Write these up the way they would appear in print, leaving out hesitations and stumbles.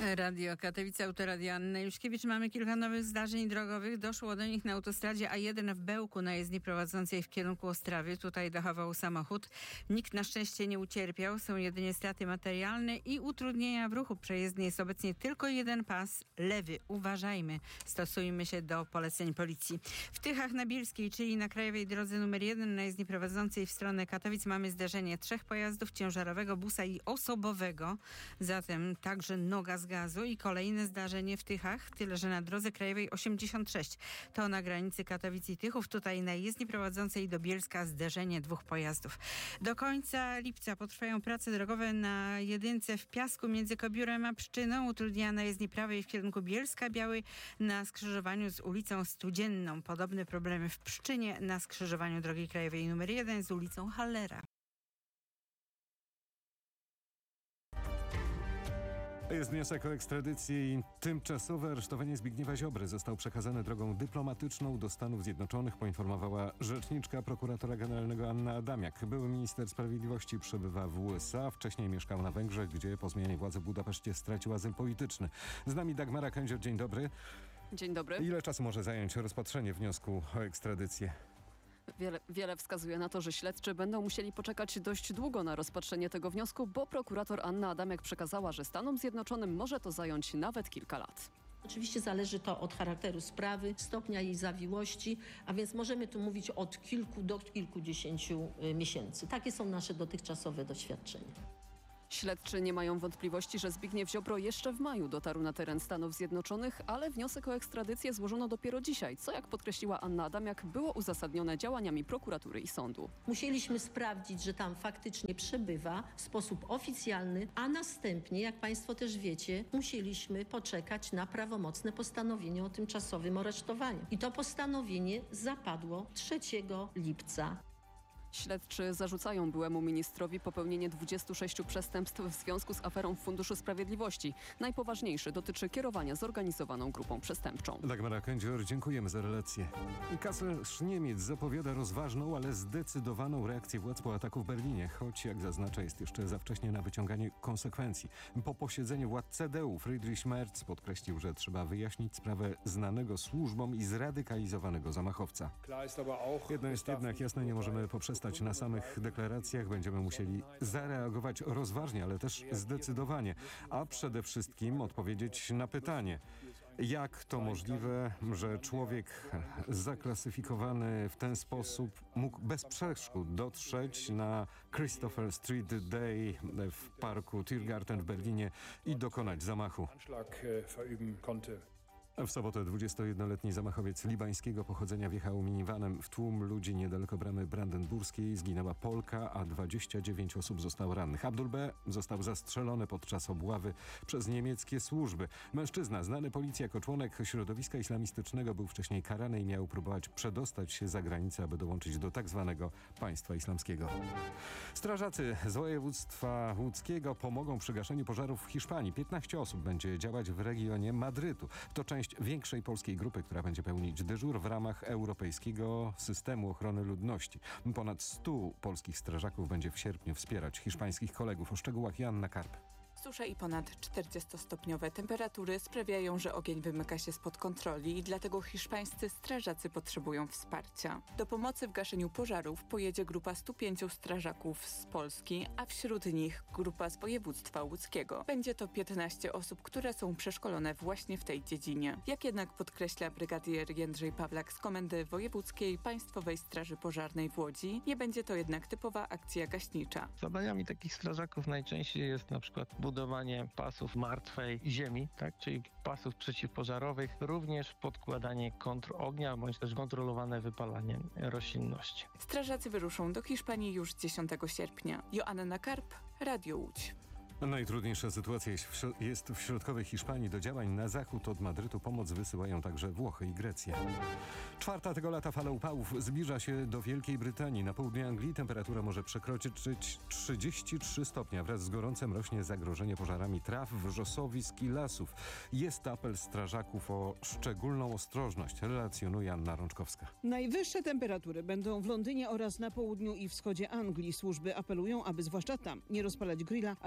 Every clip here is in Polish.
Radio Katowice, Autoradio Anna Juszkiewicz. Mamy kilka nowych zdarzeń drogowych. Doszło do nich na autostradzie A1 w Bełku na jezdni prowadzącej w kierunku Ostrawy. Tutaj dachował samochód. Nikt na szczęście nie ucierpiał. Są jedynie straty materialne i utrudnienia w ruchu. Przejezdny jest obecnie tylko jeden pas lewy. Uważajmy. Stosujmy się do poleceń policji. W Tychach na Bielskiej, czyli na krajowej drodze numer 1 na jezdni prowadzącej w stronę Katowic mamy zdarzenie 3 pojazdów, ciężarowego, busa i osobowego. Zatem także noga z gazu i kolejne zdarzenie w Tychach, tyle że na drodze krajowej 86. To na granicy Katowic i Tychów. Tutaj na jezdni prowadzącej do Bielska zderzenie 2 pojazdów. Do końca lipca potrwają prace drogowe na jedynce w Piasku między Kobiórem a Pszczyną. Utrudnienia na jezdni prawej w kierunku Bielska Białej na skrzyżowaniu z ulicą Studzienną. Podobne problemy w Pszczynie na skrzyżowaniu drogi krajowej nr 1 z ulicą Hallera. Jest wniosek o ekstradycję i tymczasowe aresztowanie Zbigniewa Ziobry został przekazany drogą dyplomatyczną do Stanów Zjednoczonych, poinformowała rzeczniczka prokuratora generalnego Anna Adamiak. Były minister sprawiedliwości przebywa w USA, wcześniej mieszkał na Węgrzech, gdzie po zmianie władzy w Budapeszcie stracił azyl polityczny. Z nami Dagmara Kędzior, dzień dobry. Dzień dobry. Ile czasu może zająć rozpatrzenie wniosku o ekstradycję? Wiele wskazuje na to, że śledczy będą musieli poczekać dość długo na rozpatrzenie tego wniosku, bo prokurator Anna Adamiak przekazała, że Stanom Zjednoczonym może to zająć nawet kilka lat. Oczywiście zależy to od charakteru sprawy, stopnia jej zawiłości, a więc możemy tu mówić od kilku do kilkudziesięciu miesięcy. Takie są nasze dotychczasowe doświadczenia. Śledczy nie mają wątpliwości, że Zbigniew Ziobro jeszcze w maju dotarł na teren Stanów Zjednoczonych, ale wniosek o ekstradycję złożono dopiero dzisiaj, co jak podkreśliła Anna Adamiak było uzasadnione działaniami prokuratury i sądu. Musieliśmy sprawdzić, że tam faktycznie przebywa w sposób oficjalny, a następnie, jak Państwo też wiecie, musieliśmy poczekać na prawomocne postanowienie o tymczasowym aresztowaniu. I to postanowienie zapadło 3 lipca. Śledczy zarzucają byłemu ministrowi popełnienie 26 przestępstw w związku z aferą w Funduszu Sprawiedliwości. Najpoważniejszy dotyczy kierowania zorganizowaną grupą przestępczą. Dagmara Kędzior, dziękujemy za relację. Kanclerz Niemiec zapowiada rozważną, ale zdecydowaną reakcję władz po ataku w Berlinie, choć jak zaznacza jest jeszcze za wcześnie na wyciąganie konsekwencji. Po posiedzeniu władz CDU Friedrich Merz podkreślił, że trzeba wyjaśnić sprawę znanego służbom i zradykalizowanego zamachowca. Jedno jest jednak jasne, nie możemy poprzestać na samych deklaracjach. Będziemy musieli zareagować rozważnie, ale też zdecydowanie, a przede wszystkim odpowiedzieć na pytanie, jak to możliwe, że człowiek zaklasyfikowany w ten sposób mógł bez przeszkód dotrzeć na Christopher Street Day w parku Tiergarten w Berlinie i dokonać zamachu. W sobotę 21-letni zamachowiec libańskiego pochodzenia wjechał minivanem w tłum ludzi niedaleko bramy brandenburskiej. Zginęła Polka, a 29 osób zostało rannych. Abdul B. został zastrzelony podczas obławy przez niemieckie służby. Mężczyzna, znany policji jako członek środowiska islamistycznego, był wcześniej karany i miał próbować przedostać się za granicę, aby dołączyć do tzw. państwa islamskiego. Strażacy z województwa łódzkiego pomogą przy gaszeniu pożarów w Hiszpanii. 15 osób będzie działać w regionie Madrytu. To część większej polskiej grupy, która będzie pełnić dyżur w ramach Europejskiego Systemu Ochrony Ludności. Ponad 100 polskich strażaków będzie w sierpniu wspierać hiszpańskich kolegów. O szczegółach Joanna Karp. Susza i ponad 40-stopniowe temperatury sprawiają, że ogień wymyka się spod kontroli i dlatego hiszpańscy strażacy potrzebują wsparcia. Do pomocy w gaszeniu pożarów pojedzie grupa 105 strażaków z Polski, a wśród nich grupa z województwa łódzkiego. Będzie to 15 osób, które są przeszkolone właśnie w tej dziedzinie. Jak jednak podkreśla brygadier Jędrzej Pawlak z Komendy Wojewódzkiej Państwowej Straży Pożarnej w Łodzi, nie będzie to jednak typowa akcja gaśnicza. Zadaniami takich strażaków najczęściej jest na przykład budowanie pasów martwej ziemi, tak, czyli pasów przeciwpożarowych, również podkładanie kontrognia, bądź też kontrolowane wypalanie roślinności. Strażacy wyruszą do Hiszpanii już 10 sierpnia. Joanna Karp, Radio Łódź. Najtrudniejsza sytuacja jest w środkowej Hiszpanii. Do działań na zachód od Madrytu pomoc wysyłają także Włochy i Grecja. 4. tego lata fala upałów zbliża się do Wielkiej Brytanii. Na południu Anglii temperatura może przekroczyć 33 stopnia. Wraz z gorącem rośnie zagrożenie pożarami traw, wrzosowisk i lasów. Jest apel strażaków o szczególną ostrożność, relacjonuje Anna Rączkowska. Najwyższe temperatury będą w Londynie oraz na południu i wschodzie Anglii. Służby apelują, aby zwłaszcza tam nie rozpalać grilla ani ogniska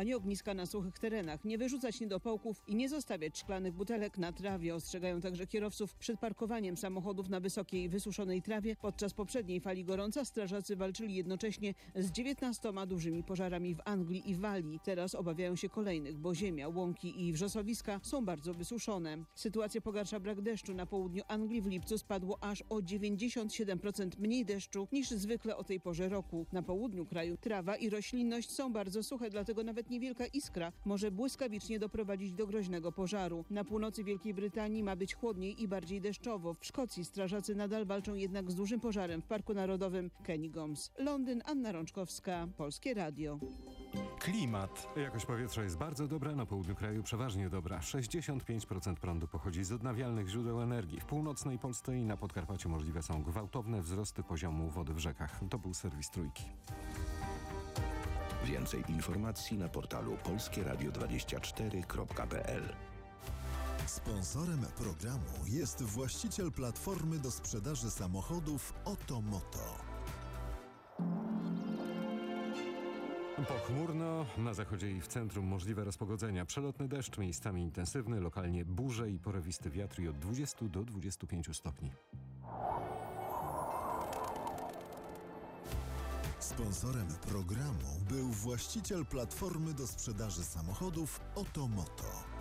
boiska na suchych terenach, nie wyrzucać niedopałków i nie zostawiać szklanych butelek na trawie. Ostrzegają także kierowców przed parkowaniem samochodów na wysokiej, wysuszonej trawie. Podczas poprzedniej fali gorąca strażacy walczyli jednocześnie z 19 dużymi pożarami w Anglii i Walii. Teraz obawiają się kolejnych, bo ziemia, łąki i wrzosowiska są bardzo wysuszone. Sytuacja pogarsza brak deszczu. Na południu Anglii w lipcu spadło aż o 97% mniej deszczu niż zwykle o tej porze roku. Na południu kraju trawa i roślinność są bardzo suche, dlatego nawet niewielka iskra może błyskawicznie doprowadzić do groźnego pożaru. Na północy Wielkiej Brytanii ma być chłodniej i bardziej deszczowo. W Szkocji strażacy nadal walczą jednak z dużym pożarem w Parku Narodowym Cairngorms. Londyn, Anna Rączkowska, Polskie Radio. Klimat. Jakość powietrza jest bardzo dobra, na południu kraju przeważnie dobra. 65% prądu pochodzi z odnawialnych źródeł energii. W północnej Polsce i na Podkarpaciu możliwe są gwałtowne wzrosty poziomu wody w rzekach. To był serwis Trójki. Więcej informacji na portalu polskieradio24.pl. Sponsorem programu jest właściciel platformy do sprzedaży samochodów Otomoto. Pochmurno, na zachodzie i w centrum możliwe rozpogodzenia. Przelotny deszcz, miejscami intensywny, lokalnie burze i porywisty wiatr i od 20 do 25 stopni. Sponsorem programu był właściciel platformy do sprzedaży samochodów Otomoto.